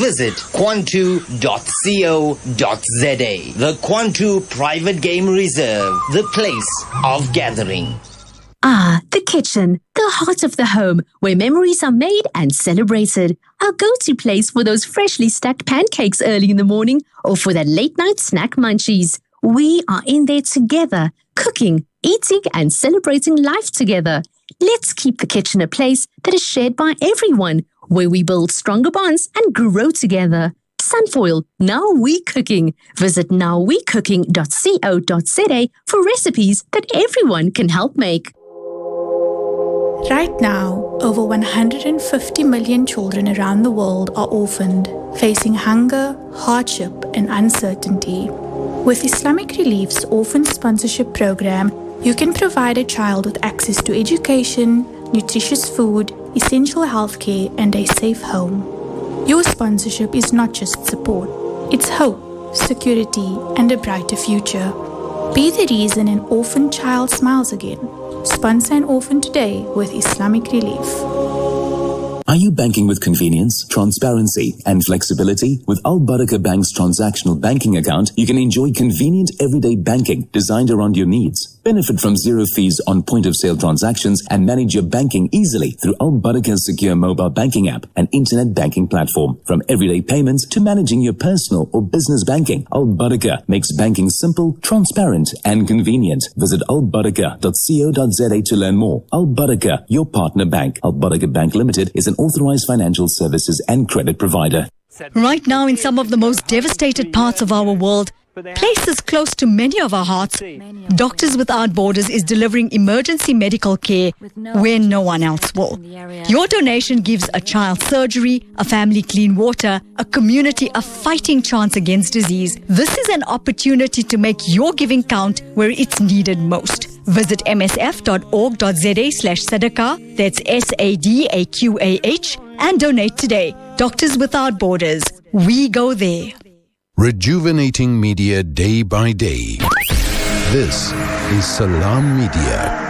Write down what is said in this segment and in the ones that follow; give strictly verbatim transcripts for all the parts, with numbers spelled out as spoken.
visit quantu dot co dot za. The Quantu Private Game Reserve, the place of gathering. Ah, the kitchen, the heart of the home, where memories are made and celebrated. Our go-to place for those freshly stacked pancakes early in the morning or for that late-night snack munchies. We are in there together, cooking, eating and celebrating life together. Let's keep the kitchen a place that is shared by everyone, where we build stronger bonds and grow together. Sunfoil, Now We Cooking. Visit now we cooking dot co dot za for recipes that everyone can help make. Right now, over one hundred fifty million children around the world are orphaned, facing hunger, hardship, and uncertainty. With Islamic Relief's Orphan Sponsorship Program, you can provide a child with access to education, nutritious food, essential healthcare, and a safe home. Your sponsorship is not just support, it's hope, security, and a brighter future. Be the reason an orphan child smiles again. Sponsor an orphan today with Islamic Relief. Are you banking with convenience, transparency, and flexibility? With Al Barakah Bank's transactional banking account, you can enjoy convenient everyday banking designed around your needs. Benefit from zero fees on point-of-sale transactions and manage your banking easily through Al Barakah's secure mobile banking app and internet banking platform. From everyday payments to managing your personal or business banking, Al Barakah makes banking simple, transparent, and convenient. Visit al barakah dot co dot za to learn more. Al Barakah, your partner bank. Al Barakah Bank Limited is an authorized financial services and credit provider. Right now, in some of the most devastated parts of our world, places close to many of our hearts, Doctors Without Borders is delivering emergency medical care where no one else will. Your donation gives a child surgery, a family clean water, a community a fighting chance against disease. This is an opportunity to make your giving count where it's needed most. Visit m s f dot org dot za slash sadaqah, that's S A D A Q A H, and donate today. Doctors Without Borders. We go there. Rejuvenating media day by day. This is Salam Media.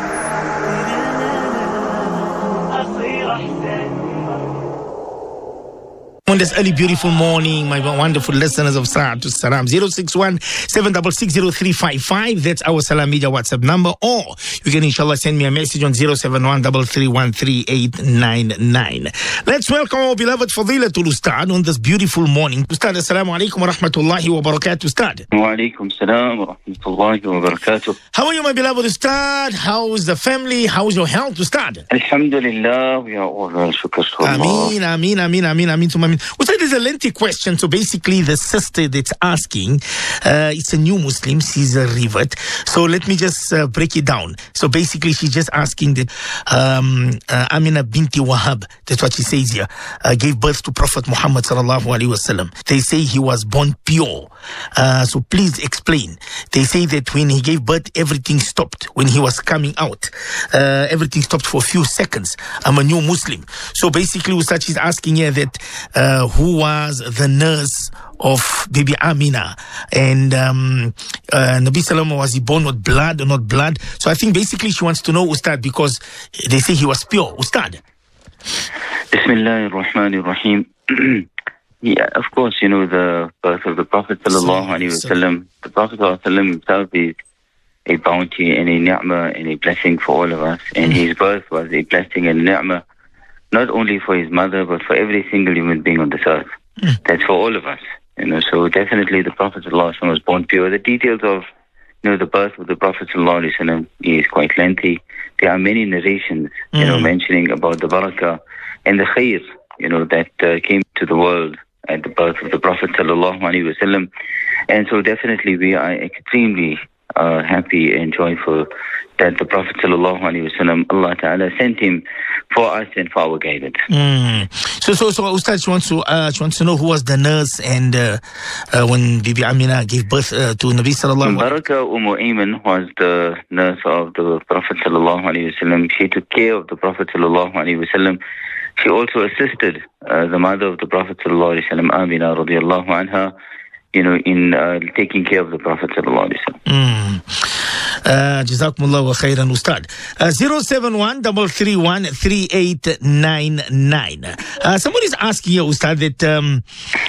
On this early beautiful morning, my wonderful listeners of Salam to Salam, zero six one, seven six six, zero three five five, that's our Salam Media WhatsApp number, or you can inshallah send me a message on zero seven one, three three one, three eight nine nine. Let's welcome our beloved Fadilatul Ustad on this beautiful morning. Ustad, assalamu alaikum wa rahmatullahi wa barakatuh, Ustad. Wa alaikum salam wa rahmatullahi wa barakatuh. How are you, my beloved Ustad? How's the family? How's your health, Ustad? Alhamdulillah, we are all well, shukr to Allah. Ameen, ameen, ameen, ameen, ameen, to ameen. Ustad, there's a lengthy question. So basically, the sister that's asking, uh, it's a new Muslim, she's a revert. So let me just uh, break it down. So basically, she's just asking that um, uh, Amina binti Wahab, that's what she says here, uh, gave birth to Prophet Muhammad sallallahu alaihi wasallam. They say he was born pure. Uh, so please explain. They say that when he gave birth, everything stopped. When he was coming out, uh, everything stopped for a few seconds. I'm a new Muslim. So basically, Ustad, she's asking here that uh, who was the nurse of baby Amina, and um, uh, Nabi Salama, was he born with blood or not blood? So I think basically she wants to know, Ustad, because they say he was pure. Ustad. Bismillahir Rahmanir Rahim. Yeah, of course, you know, the birth of the Prophet sallallahu alaihi wasallam. The Prophet sallallahu alaihi wasallam himself is a bounty and a ni'mah and a blessing for all of us. And his birth was a blessing and ni'mah, not only for his mother, but for every single human being on this earth. Mm. That's for all of us. You know, so definitely the Prophet ﷺ was born pure. The details of, you know, the birth of the Prophet ﷺ is quite lengthy. There are many narrations, mm. you know, mentioning about the barakah and the khair, you know, that uh, came to the world at the birth of the Prophet ﷺ. And so definitely we are extremely uh, happy and joyful that the Prophet ﷺ, Allah Ta'ala sent him for us and for our guidance. Mm. So, so, so, Ustad, she wants to, uh, she wants to know who was the nurse and uh, uh, when Bibi Amina gave birth uh, to Nabi Sallallahu Alaihi Wasallam. Barakah Umm Ayman was the nurse of the Prophet Sallallahu Alaihi Wasallam. She took care of the Prophet Sallallahu Alaihi Wasallam. She also assisted uh, the mother of the Prophet Sallallahu Alaihi Wasallam, Amina radiallahu anha, you know, in uh, taking care of the Prophet Sallallahu Alaihi Wasallam. Mm. Uh, Jazakumullah wa khairan, Ustad. Uh, zero seven one, three three one, three eight nine nine. Uh, somebody's asking you, Ustad, that um,